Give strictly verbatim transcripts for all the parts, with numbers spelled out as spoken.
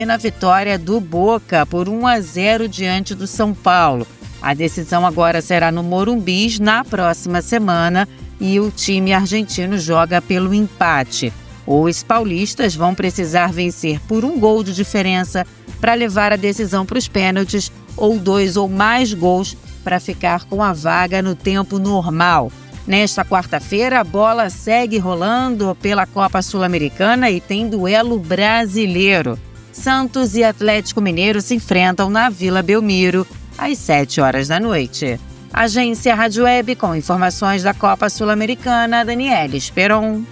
na vitória do Boca por um a zero diante do São Paulo. A decisão agora será no Morumbi na próxima semana e o time argentino joga pelo empate. Os paulistas vão precisar vencer por um gol de diferença para levar a decisão para os pênaltis ou dois ou mais gols para ficar com a vaga no tempo normal. Nesta quarta-feira, a bola segue rolando pela Copa Sul-Americana e tem duelo brasileiro. Santos e Atlético Mineiro se enfrentam na Vila Belmiro às sete horas da noite. Agência Rádio Web com informações da Copa Sul-Americana, Daniela Esperon.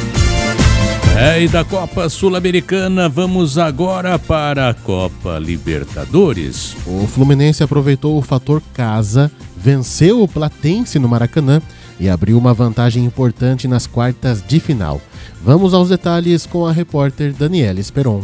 É, e da Copa Sul-Americana, vamos agora para a Copa Libertadores. O Fluminense aproveitou o fator casa, venceu o Platense no Maracanã e abriu uma vantagem importante nas quartas de final. Vamos aos detalhes com a repórter Daniela Esperon.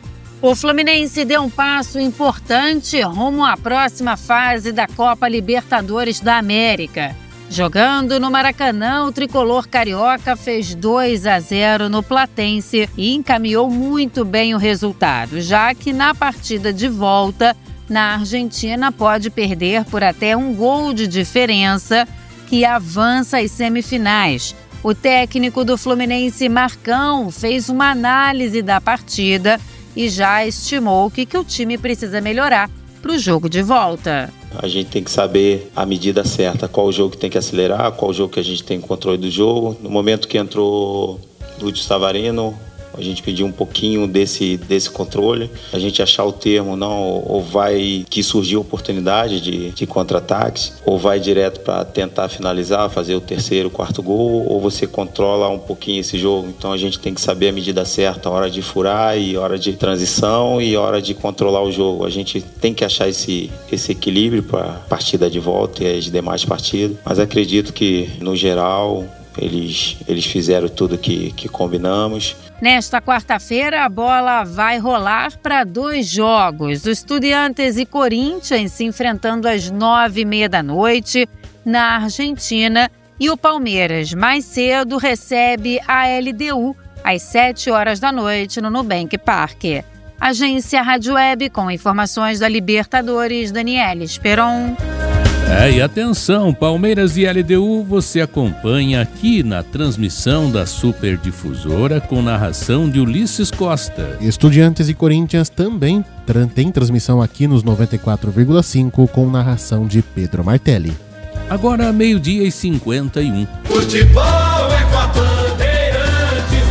O Fluminense deu um passo importante rumo à próxima fase da Copa Libertadores da América. Jogando no Maracanã, o tricolor carioca fez dois a zero no Platense e encaminhou muito bem o resultado, já que na partida de volta, na Argentina, pode perder por até um gol de diferença, que avança às semifinais. O técnico do Fluminense, Marcão, fez uma análise da partida e já estimou o que, que o time precisa melhorar para o jogo de volta. A gente tem que saber a medida certa, qual o jogo que tem que acelerar, qual o jogo que a gente tem controle do jogo. No momento que entrou Lúcio Savarino, a gente pediu um pouquinho desse, desse controle. A gente achar o termo, não, ou vai que surgiu oportunidade de, de contra-ataques, ou vai direto para tentar finalizar, fazer o terceiro, quarto gol, ou você controla um pouquinho esse jogo. Então a gente tem que saber a medida certa, a hora de furar e hora de transição e hora de controlar o jogo. A gente tem que achar esse, esse equilíbrio para a partida de volta e as demais partidas. Mas acredito que, no geral, Eles, eles fizeram tudo que, que combinamos. Nesta quarta-feira, a bola vai rolar para dois jogos. O Estudiantes e Corinthians se enfrentando às nove e meia da noite na Argentina. E o Palmeiras, mais cedo, recebe a L D U às sete horas da noite no Nubank Parque. Agência Rádio Web com informações da Libertadores, Daniela Esperon. É, e atenção, Palmeiras e L D U você acompanha aqui na transmissão da Superdifusora com narração de Ulisses Costa. Estudiantes e Corinthians também tem transmissão aqui nos noventa e quatro vírgula cinco com narração de Pedro Martelli. Agora meio-dia e cinquenta e um. Futebol é com a Bandeirantes.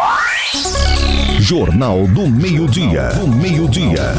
Jornal do Meio-Dia. Do Meio-Dia.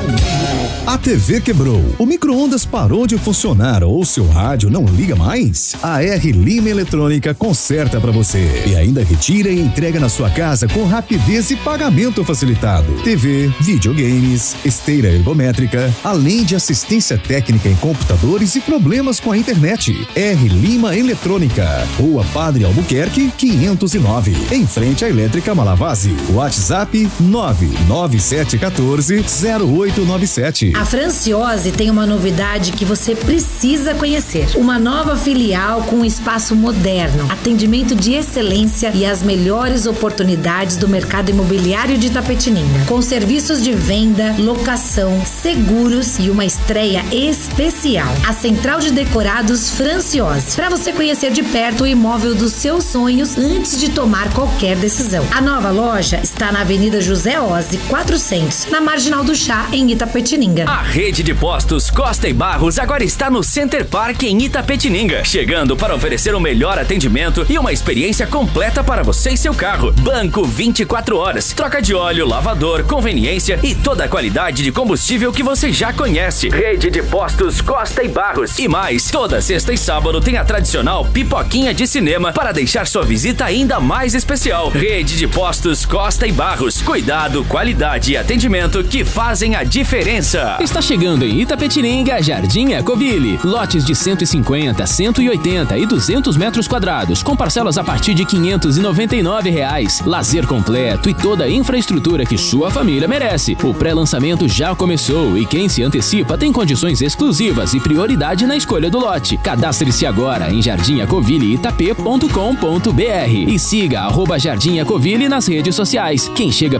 A T V quebrou, o micro-ondas parou de funcionar ou seu rádio não liga mais? A R Lima Eletrônica conserta para você e ainda retira e entrega na sua casa com rapidez e pagamento facilitado. T V, videogames, esteira ergométrica, além de assistência técnica em computadores e problemas com a internet. R Lima Eletrônica, Rua Padre Albuquerque, quinhentos e nove, em frente à Elétrica Malavase. WhatsApp nove nove sete um quatro zero oito nove sete. A Franciose tem uma novidade que você precisa conhecer. Uma nova filial com um espaço moderno, atendimento de excelência e as melhores oportunidades do mercado imobiliário de Itapetininga. Com serviços de venda, locação, seguros e uma estreia especial. A Central de Decorados Franciose. Para você conhecer de perto o imóvel dos seus sonhos antes de tomar qualquer decisão. A nova loja está na Avenida José Ozzi, quatrocentos, na Marginal do Chá, em Itapetininga. A rede de postos Costa e Barros agora está no Center Park em Itapetininga, chegando para oferecer o melhor atendimento e uma experiência completa para você e seu carro. Banco vinte e quatro horas, troca de óleo, lavador, conveniência e toda a qualidade de combustível que você já conhece. Rede de postos Costa e Barros. E mais, toda sexta e sábado tem a tradicional pipoquinha de cinema para deixar sua visita ainda mais especial. Rede de postos Costa e Barros. Cuidado, qualidade e atendimento que fazem a diferença. Está chegando em Itapetininga, Jardim Ecoville. Lotes de cento e cinquenta, cento e oitenta e duzentos metros quadrados, com parcelas a partir de quinhentos e noventa e nove reais. Lazer completo e toda a infraestrutura que sua família merece. O pré-lançamento já começou e quem se antecipa tem condições exclusivas e prioridade na escolha do lote. Cadastre-se agora em jardim ecoville itap ponto com ponto br e siga arroba Jardim Ecoville nas redes sociais. Quem chega primeiro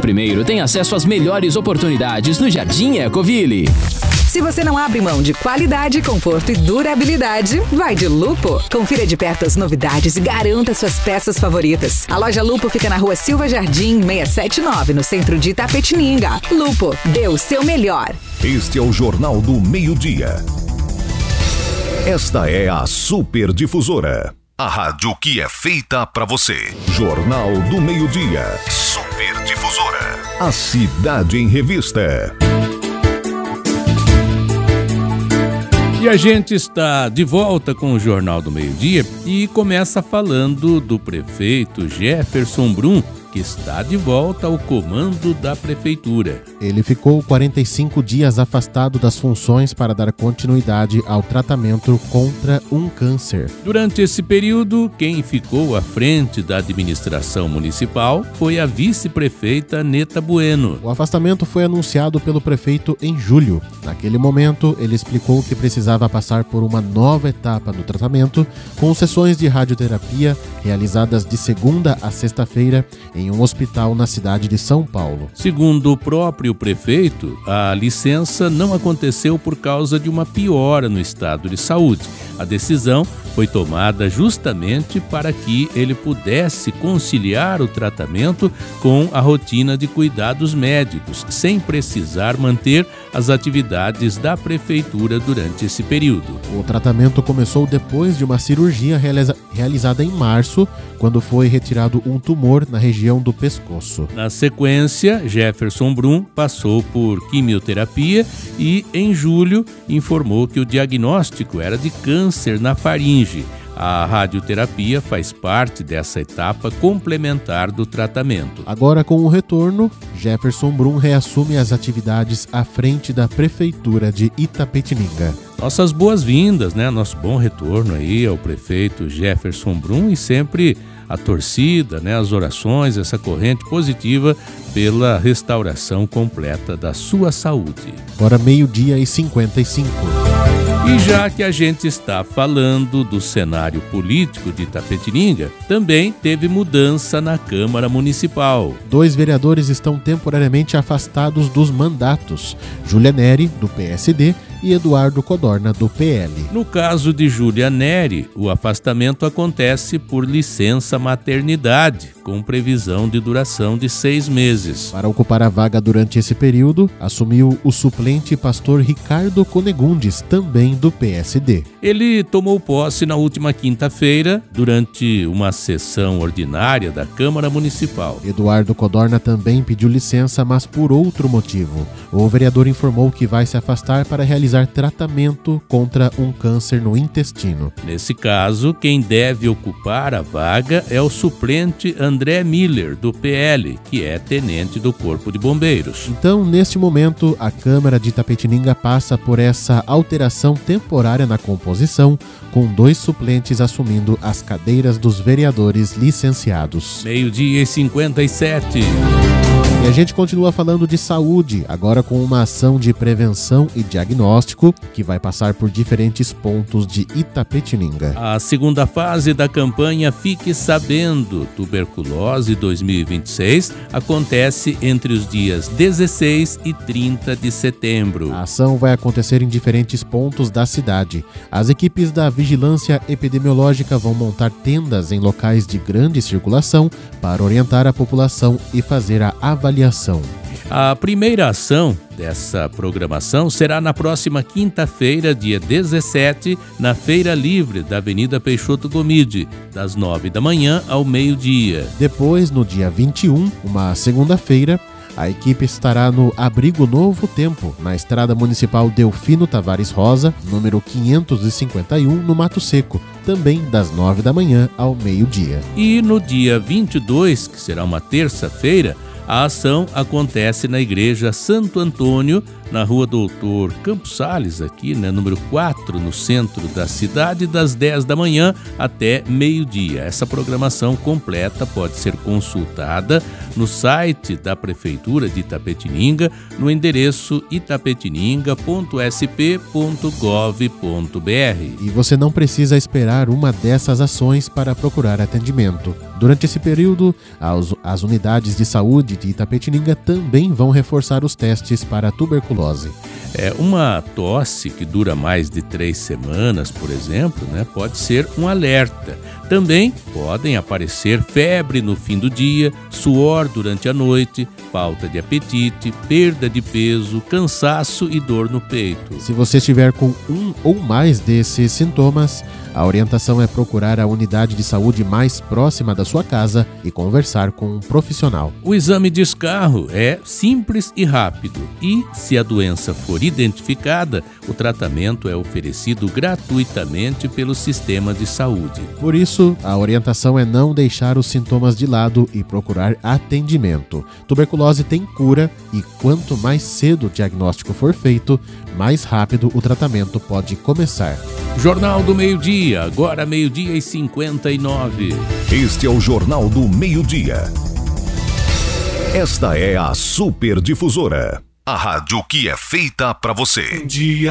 primeiro tem acesso às melhores oportunidades no Jardim Ecoville. Se você não abre mão de qualidade, conforto e durabilidade, vai de Lupo. Confira de perto as novidades e garanta suas peças favoritas. A loja Lupo fica na rua Silva Jardim, seiscentos e setenta e nove, no centro de Itapetininga. Lupo, dê o seu melhor. Este é o Jornal do Meio-Dia. Esta é a Super Difusora. A rádio que é feita pra você. Jornal do Meio-Dia. Super Difusora. A cidade em revista. E a gente está de volta com o Jornal do Meio-Dia e começa falando do prefeito Jefferson Brum, que está de volta ao comando da prefeitura. Ele ficou quarenta e cinco dias afastado das funções para dar continuidade ao tratamento contra um câncer. Durante esse período, quem ficou à frente da administração municipal foi a vice-prefeita Neta Bueno. O afastamento foi anunciado pelo prefeito em julho. Naquele momento, ele explicou que precisava passar por uma nova etapa no tratamento, com sessões de radioterapia realizadas de segunda a sexta-feira em um hospital na cidade de São Paulo. Segundo o próprio prefeito, a licença não aconteceu por causa de uma piora no estado de saúde. A decisão foi tomada justamente para que ele pudesse conciliar o tratamento com a rotina de cuidados médicos, sem precisar manter as atividades da prefeitura durante esse período. O tratamento começou depois de uma cirurgia realiza- realizada em março, quando foi retirado um tumor na região do pescoço. Na sequência, Jefferson Brum passou por quimioterapia e, em julho, informou que o diagnóstico era de câncer na faringe. A radioterapia faz parte dessa etapa complementar do tratamento. Agora, com o retorno, Jefferson Brum reassume as atividades à frente da Prefeitura de Itapetininga. Nossas boas-vindas, né? Nosso bom retorno aí ao prefeito Jefferson Brum e sempre a torcida, né? As orações, essa corrente positiva pela restauração completa da sua saúde. Agora meio-dia e cinquenta e cinco. E já que a gente está falando do cenário político de Itapetininga, também teve mudança na Câmara Municipal. Dois vereadores estão temporariamente afastados dos mandatos: Júlia Neri, do P S D, e Eduardo Codorna, do P L. No caso de Júlia Neri, o afastamento acontece por licença maternidade, com previsão de duração de seis meses. Para ocupar a vaga durante esse período, assumiu o suplente pastor Ricardo Conegundes, também do P S D. Ele tomou posse na última quinta-feira, durante uma sessão ordinária da Câmara Municipal. Eduardo Codorna também pediu licença, mas por outro motivo. O vereador informou que vai se afastar para realizar tratamento contra um câncer no intestino. Nesse caso, quem deve ocupar a vaga é o suplente André Miller, do P L, que é tenente do Corpo de Bombeiros. Então, neste momento, a Câmara de Itapetininga passa por essa alteração temporária na composição, com dois suplentes assumindo as cadeiras dos vereadores licenciados. Meio-dia e cinquenta e sete. E a gente continua falando de saúde, agora com uma ação de prevenção e diagnóstico que vai passar por diferentes pontos de Itapetininga. A segunda fase da campanha Fique Sabendo Tuberculose dois mil e vinte e seis acontece entre os dias dezesseis e trinta de setembro. A ação vai acontecer em diferentes pontos da cidade. As equipes da Vigilância Epidemiológica vão montar tendas em locais de grande circulação para orientar a população e fazer a avaliação. A primeira ação dessa programação será na próxima quinta-feira, dia dezessete, na Feira Livre da Avenida Peixoto Gomide, das nove da manhã ao meio-dia. Depois, no dia vinte e um, uma segunda-feira, a equipe estará no Abrigo Novo Tempo, na Estrada Municipal Delfino Tavares Rosa, número quinhentos e cinquenta e um, no Mato Seco, também das nove da manhã ao meio-dia. E no dia vinte e dois, que será uma terça-feira, a ação acontece na Igreja Santo Antônio, na Rua Doutor Campos Sales, aqui, né, número quatro, no centro da cidade, das dez da manhã até meio-dia. Essa programação completa pode ser consultada no site da Prefeitura de Itapetininga, no endereço itapetininga ponto s p ponto gov ponto b r. E você não precisa esperar uma dessas ações para procurar atendimento. Durante esse período, as, as unidades de saúde de Itapetininga também vão reforçar os testes para a tuberculose. É, uma tosse que dura mais de três semanas, por exemplo, né, pode ser um alerta. Também podem aparecer febre no fim do dia, suor durante a noite, falta de apetite, perda de peso, cansaço e dor no peito. Se você estiver com um ou mais desses sintomas, a orientação é procurar a unidade de saúde mais próxima da sua casa e conversar com um profissional. O exame de escarro é simples e rápido e, se a doença for identificada, o tratamento é oferecido gratuitamente pelo sistema de saúde. Por isso, a orientação é não deixar os sintomas de lado e procurar atendimento. Tuberculose tem cura e quanto mais cedo o diagnóstico for feito, mais rápido o tratamento pode começar. Jornal do Meio-Dia, agora meio-dia e cinquenta e nove. Este é o Jornal do Meio-Dia. Esta é a Super Difusora, a rádio que é feita para você. Um dia